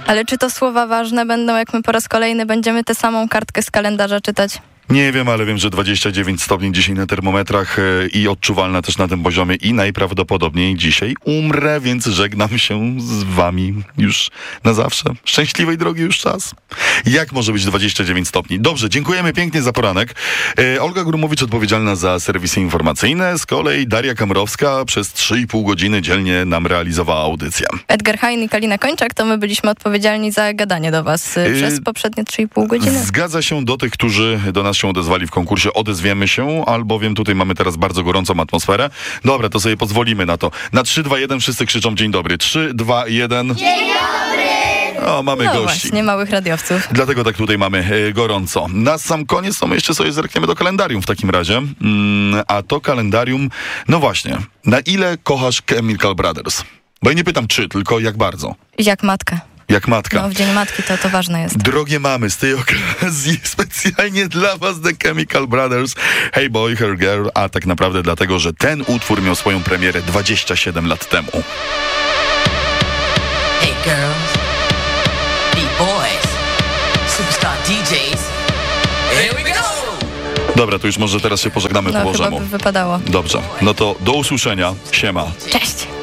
Ale czy to słowa ważne będą, jak my po raz kolejny będziemy tę samą kartkę z kalendarza czytać? Nie wiem, ale wiem, że 29 stopni dzisiaj na termometrach i odczuwalna też na tym poziomie i najprawdopodobniej dzisiaj umrę, więc żegnam się z wami już na zawsze. Szczęśliwej drogi już czas. Jak może być 29 stopni? Dobrze, dziękujemy pięknie za poranek. Olga Grumowicz odpowiedzialna za serwisy informacyjne, z kolei Daria Kamrowska przez 3,5 godziny dzielnie nam realizowała audycję. Edgar Hein i Kalina Kończak, to my byliśmy odpowiedzialni za gadanie do was przez poprzednie 3,5 godziny. Zgadza się, do tych, którzy do nas się odezwali w konkursie, odezwiemy się, albowiem tutaj mamy teraz bardzo gorącą atmosferę. Dobra, to sobie pozwolimy na to. Na 3, 2, 1 wszyscy krzyczą dzień dobry. 3, 2, 1. Dzień dobry! O, mamy gości. Właśnie, małych radiowców. Dlatego tak tutaj mamy gorąco. Na sam koniec to my jeszcze sobie zerkniemy do kalendarium w takim razie. A to kalendarium, no właśnie, na ile kochasz Chemical Brothers? Bo ja nie pytam czy, tylko jak bardzo. Jak matkę. Jak matka. No, w Dzień Matki to ważne jest. Drogie mamy, z tej okazji specjalnie dla was The Chemical Brothers, Hey Boy, Hey Girl, a tak naprawdę dlatego, że ten utwór miał swoją premierę 27 lat temu. Hey girls, beat boys, superstar DJs, here we go! Dobra, to już może teraz się pożegnamy po No, chyba Bożemu. by wypadało. Dobrze, no to do usłyszenia. Siema. Cześć!